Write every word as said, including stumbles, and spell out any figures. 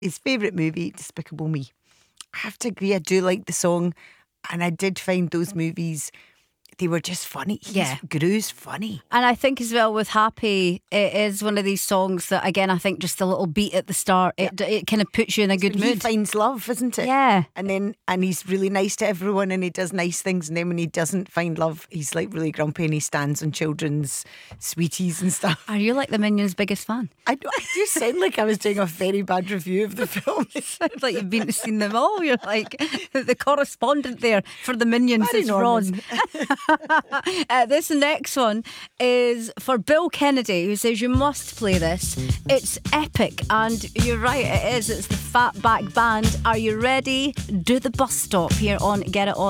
his favourite movie, Despicable Me. I have to agree, I do like the song, and I did find those movies, they were just funny. He's, Yeah. Gru's funny. And I think as well with Happy, it is one of these songs that, again, I think just a little beat at the start, it it kind of puts you in a good When he mood. finds love, isn't it? Yeah. And then and he's really nice to everyone, and he does nice things, and then when he doesn't find love, he's like really grumpy, and he stands on children's sweeties and stuff. Are you like the Minions' biggest fan? I, I do sound like I was doing a very bad review of the film. Sounds like you've been to seen them all. You're like the correspondent there for the Minions. Barry It's Norman. Ron. uh, this next one is for Bill Kennedy, who says you must play this. It's epic, and you're right, it is. It's the Fatback Band. Are you ready? Do the bus stop here on Get It On.